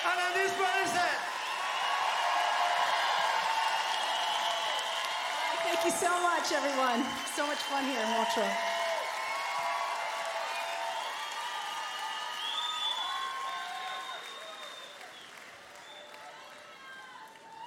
Alanis Morissette. Thank you so much, everyone. So much fun here in Montreux.